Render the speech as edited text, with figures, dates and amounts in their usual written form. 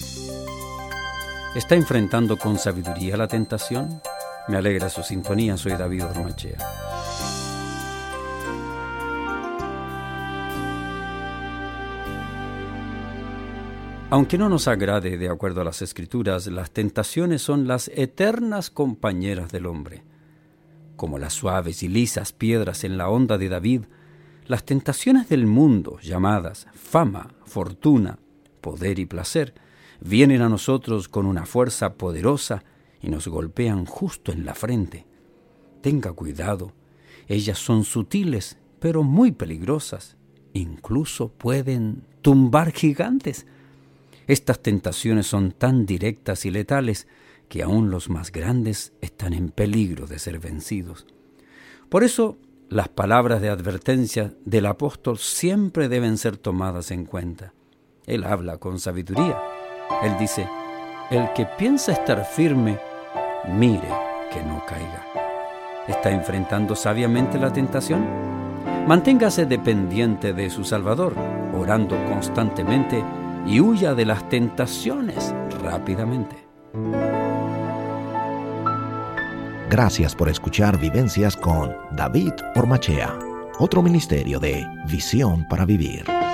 ¿Está enfrentando con sabiduría la tentación? Me alegra su sintonía, soy David Ormachea. Aunque no nos agrade, de acuerdo a las Escrituras, las tentaciones son las eternas compañeras del hombre. Como las suaves y lisas piedras en la onda de David, las tentaciones del mundo, llamadas fama, fortuna, poder y placer, vienen a nosotros con una fuerza poderosa y nos golpean justo en la frente. Tenga cuidado, ellas son sutiles, pero muy peligrosas. Incluso pueden tumbar gigantes. Estas tentaciones son tan directas y letales que aún los más grandes están en peligro de ser vencidos. Por eso, las palabras de advertencia del apóstol siempre deben ser tomadas en cuenta. Él habla con sabiduría. Él dice, el que piensa estar firme, mire que no caiga. ¿Está enfrentando sabiamente la tentación? Manténgase dependiente de su Salvador, orando constantemente y huya de las tentaciones rápidamente. Gracias por escuchar Vivencias con David Ormachea, otro ministerio de Visión para Vivir.